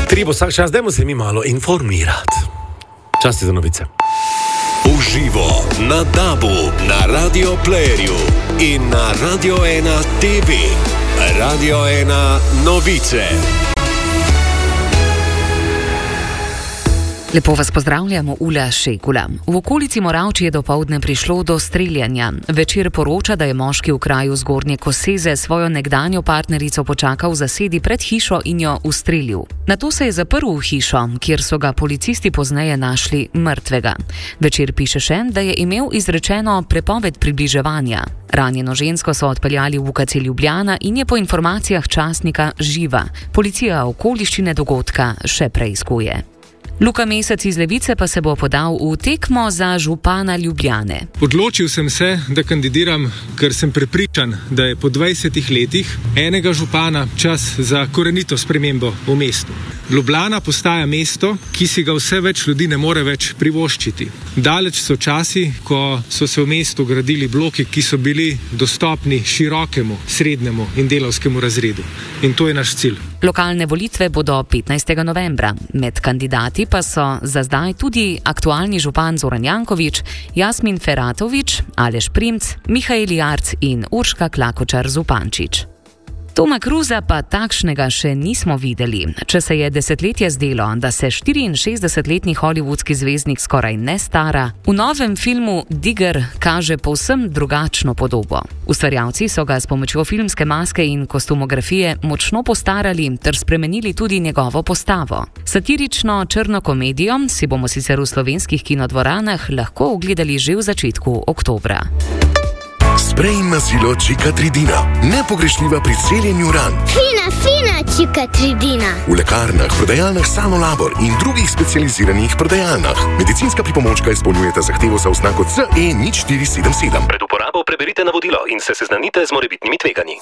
Tribo vsak čas, dajmo se mi malo informirati. Časti za novice. Uživo na DAB-u, na Radio Playerju in na Radio 1 TV. Radio 1 novice. Lepo vas pozdravljamo, Ula Šekula. V okolici Moravč je dopoldne prišlo do streljanja. Večer poroča, da je moški v kraju Zgornje Koseze svojo nekdanjo partnerico počakal v zasedi pred hišo in jo ustrelil. Nato se je zaprl v hišo, kjer so ga policisti pozneje našli mrtvega. Večer piše še, da je imel izrečeno prepoved približevanja. Ranjeno žensko so odpeljali v UKC Ljubljana in je po informacijah časnika živa. Policija okoliščine dogodka še preiskuje. Luka Mesec iz Levice pa se bo podal v tekmo za župana Ljubljane. Odločil sem se, da kandidiram, ker sem prepričan, da je po 20 letih enega župana čas za korenito spremembo v mestu. Ljubljana postaja mesto, ki si ga vse več ljudi ne more več privoščiti. Daleč so časi, ko so se v mestu gradili bloki, ki so bili dostopni širokemu, srednjemu in delavskemu razredu. In to je naš cilj. Lokalne volitve bodo 15. novembra. Med kandidati pa so za zdaj tudi aktualni župan Zoran Janković, Jasmin Feratović, Aleš Primc, Mihael Jarc in Urška Klakočar Zupančič. Toma Cruisa pa takšnega še nismo videli. Če se je desetletje zdelo, da se 64-letni hollywoodski zvezdnik skoraj ne stara, v novem filmu Digger kaže povsem drugačno podobo. Ustvarjalci so ga s pomočjo filmske maske in kostumografije močno postarali ter spremenili tudi njegovo postavo. Satirično črno komedijo si bomo sicer v slovenskih kinodvoranah lahko ogledali že v začetku oktobra. Sprej in mazilo Čikatridina. Nepogrešljiva pri celjenju ran. Fina Čikatridina. V lekarnah, prodajalnah Sanolabor in drugih specializiranih prodajalnah. Medicinska pripomočka izpolnjujeta zahtevo za oznako CE0477. Pred uporabo preberite navodilo in se seznanite z morebitnimi tveganji.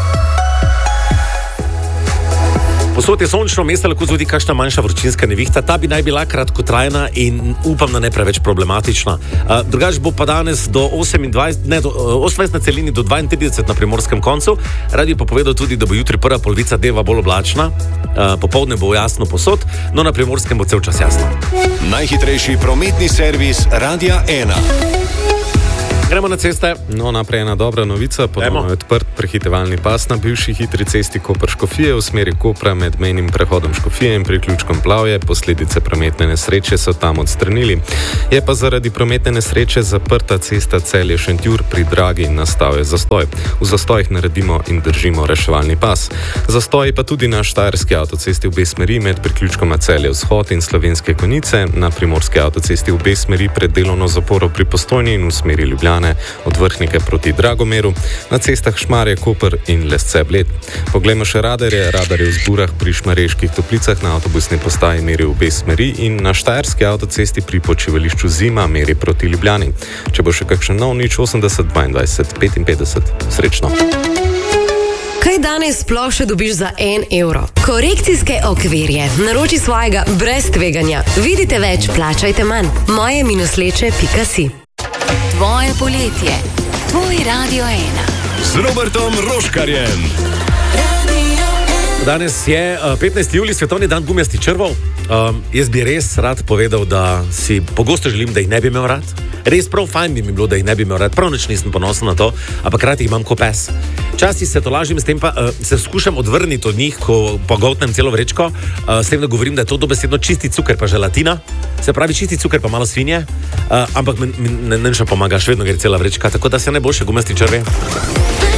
Posod je sončno, mesto lahko zgodi kakšna manjša vročinska nevihta, ta bi naj bila kratkotrajna in upam, da ne preveč problematična. Drugač bo pa danes do 28 na celini do 32 na primorskem koncu. Radio pa povedal tudi, da bo jutri prva polovica dneva bolj oblačna, popoldne bo jasno posod, no na primorskem bo cel čas jasno. Najhitrejši prometni servis Radia 1. Gremo na ceste. No, naprej ena dobra novica. Ponovno je odprt prehitevalni pas na bivši hitri cesti Koper-Škofije v smeri Kopra med mejnim prehodom Škofije in priključkom Plavje. Posledice prometne nesreče so tam odstranili. Je pa zaradi prometne nesreče zaprta cesta Celje-Šentjur pri Dragi in nastal je zastoj. V zastojih naredimo in držimo reševalni pas. Zastoj pa tudi na štajerski avtocesti v obe smeri med priključkoma Celje-Vzhod in Slovenske Konjice, na primorski avtocesti v obe smeri pred delovno zaporo pri Postojni in v smeri Ljubljane od Vrhnike proti Dragomeru, na cestah Šmarje, Koper in Lesce-Bled. Poglejmo še radarje. Radar je v Zburah pri Šmarjeških Toplicah na avtobusni postaji meri v obe smeri in na štajerski avtocesti pri počivališču Zima meri proti Ljubljani. Če bo še kakšen nov, 080 22 55. Srečno! Kaj danes sploh še dobiš za 1 evro? Korekcijske okvirje. Naroči svojega brez tveganja. Vidite več, plačajte manj. moje-leče.si. Tvoje poletje. Tvoj Radio 1. Z Robertom Roškarjem. Danes je 15. julij, svetovni dan gumijastih črvov. Jaz bi res rad povedal, da si pogosto želim, da jih ne bi imel rad. Res prav fajn bi mi bilo, da jih ne bi imel rad. Prav nič nisem ponosen na to, ampak rad jih imam ko pes. Včasih se tolažim s tem, pa se skušam odvrniti od njih, ko pogoltnem celo vrečko, s tem, da govorim, da je to dobesedno čisti cuker pa želatina. Se pravi čisti cuker pa malo svinje, ampak mi ne pomaga, še vedno gre cela vrečka, tako da se ne bo še gumijasti črvi.